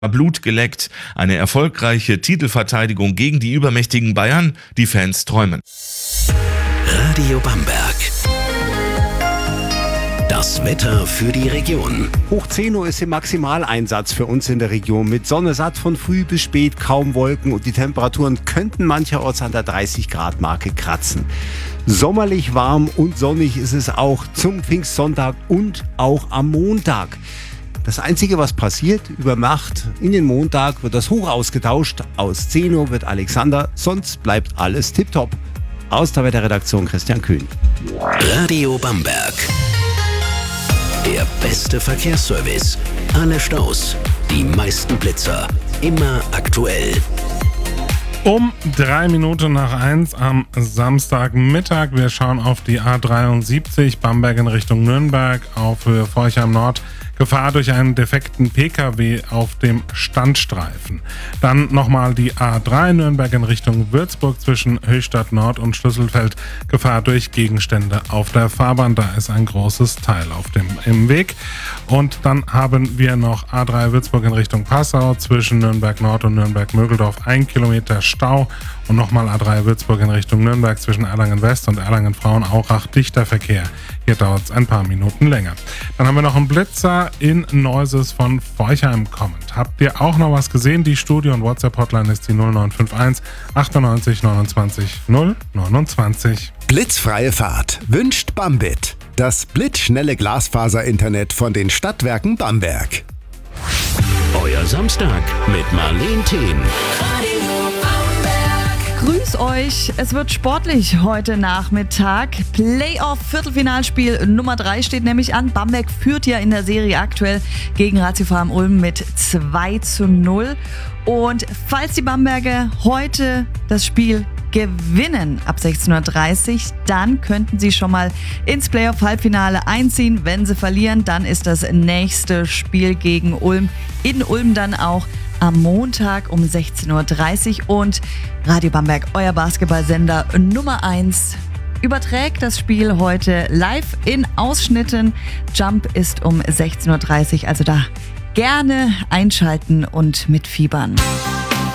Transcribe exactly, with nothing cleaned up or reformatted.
Blut geleckt. Eine erfolgreiche Titelverteidigung gegen die übermächtigen Bayern. Die Fans träumen. Radio Bamberg. Das Wetter für die Region. Hoch zehn Uhr ist im Maximaleinsatz für uns in der Region. Mit Sonne satt von früh bis spät, kaum Wolken und die Temperaturen könnten mancherorts an der dreißig Grad Marke kratzen. Sommerlich warm und sonnig ist es auch zum Pfingstsonntag und auch am Montag. Das Einzige, was passiert, über Nacht in den Montag wird das Hoch ausgetauscht. Aus zehn Uhr wird Alexander, sonst bleibt alles tipptopp. Aus der Wetterredaktion Christian Kühn. Radio Bamberg. Der beste Verkehrsservice. Alle Staus, die meisten Blitzer. Immer aktuell. Um drei Minuten nach eins am Samstagmittag. Wir schauen auf die A dreiundsiebzig Bamberg in Richtung Nürnberg auf Höhe Forchheim Nord. Gefahr durch einen defekten Pkw auf dem Standstreifen. Dann nochmal die A drei Nürnberg in Richtung Würzburg zwischen Höchstadt Nord und Schlüsselfeld. Gefahr durch Gegenstände auf der Fahrbahn. Da ist ein großes Teil auf dem im Weg. Und dann haben wir noch A drei Würzburg in Richtung Passau zwischen Nürnberg Nord und Nürnberg Mögeldorf. Ein Kilometer Stau. Und nochmal A drei Würzburg in Richtung Nürnberg zwischen Erlangen West und Erlangen Frauenaurach. Dichter Verkehr. Hier dauert es ein paar Minuten länger. Dann haben wir noch einen Blitzer in Neuses von Forchheim kommend. Habt ihr auch noch was gesehen? Die Studio- und WhatsApp-Hotline ist die null neun fünf eins achtundneunzig neunundzwanzig null neunundzwanzig. Blitzfreie Fahrt wünscht Bambit. Das blitzschnelle Glasfaser-Internet von den Stadtwerken Bamberg. Euer Samstag mit Marleen Thien. Grüß euch, es wird sportlich heute Nachmittag. Playoff-Viertelfinalspiel Nummer drei steht nämlich an. Bamberg führt ja in der Serie aktuell gegen Ratio Farm Ulm mit zwei zu null. Und falls die Bamberger heute das Spiel gewinnen ab sechzehn Uhr dreißig, dann könnten sie schon mal ins Playoff-Halbfinale einziehen. Wenn sie verlieren, dann ist das nächste Spiel gegen Ulm in Ulm dann auch am Montag um sechzehn Uhr dreißig und Radio Bamberg, euer Basketballsender Nummer eins, überträgt das Spiel heute live in Ausschnitten. Jump ist um sechzehn Uhr dreißig, also da gerne einschalten und mitfiebern.